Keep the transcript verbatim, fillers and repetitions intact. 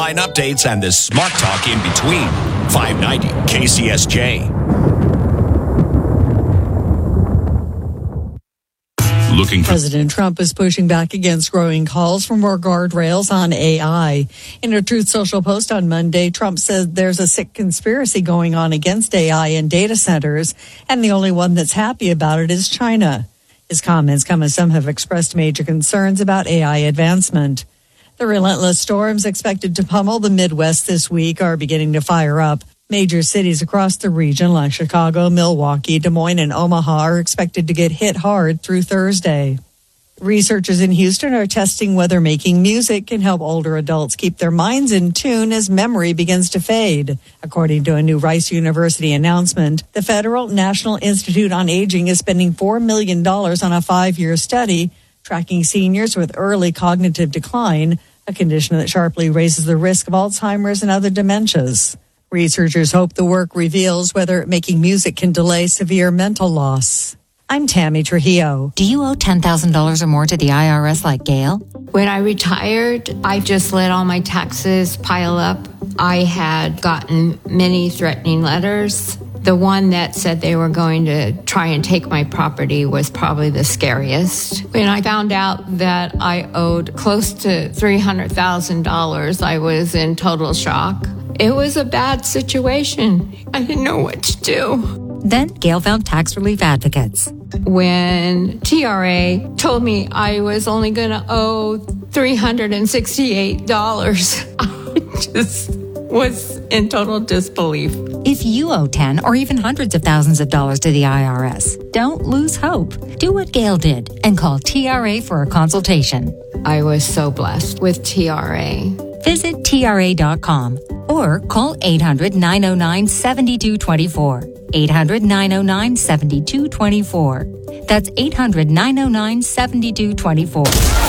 headline updates and the smart talk in between. five ninety K C S J. Looking for President Trump is pushing back against growing calls for more guardrails on A I. In a Truth Social post on Monday, Trump said there's a sick conspiracy going on against A I in data centers, and the only one that's happy about it is China. His comments come as some have expressed major concerns about A I advancement. The relentless storms expected to pummel the Midwest this week are beginning to fire up. Major cities across the region like Chicago, Milwaukee, Des Moines, and Omaha are expected to get hit hard through Thursday. Researchers in Houston are testing whether making music can help older adults keep their minds in tune as memory begins to fade. According to a new Rice University announcement, the Federal National Institute on Aging is spending four million dollars on a five-year study tracking seniors with early cognitive decline, a condition that sharply raises the risk of Alzheimer's and other dementias. Researchers hope the work reveals whether making music can delay severe mental loss. I'm Tammy Trujillo. Do you owe ten thousand dollars or more to the I R S like Gail? When I retired, I just let all my taxes pile up. I had gotten many threatening letters. The one that said they were going to try and take my property was probably the scariest. When I found out that I owed close to three hundred thousand dollars, I was in total shock. It was a bad situation. I didn't know what to do. Then Gail found tax relief advocates. When T R A told me I was only going to owe three hundred sixty-eight dollars, I just was in total disbelief. If you owe ten or even hundreds of thousands of dollars to the I R S, don't lose hope. Do what Gail did and call T R A for a consultation. I was so blessed with T R A. Visit T R A dot com or call eight hundred, nine oh nine, seven two two four. eight hundred, nine oh nine, seven two two four. That's eight hundred, nine oh nine, seven two two four.